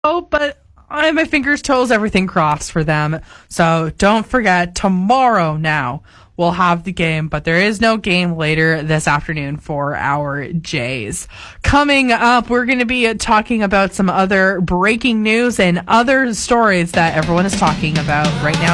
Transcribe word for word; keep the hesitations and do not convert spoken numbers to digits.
Oh, but I have my fingers, toes, everything crossed for them. So don't forget, tomorrow now we'll have the game, but there is no game later this afternoon for our Jays. Coming up, we're going to be talking about some other breaking news and other stories that everyone is talking about right now.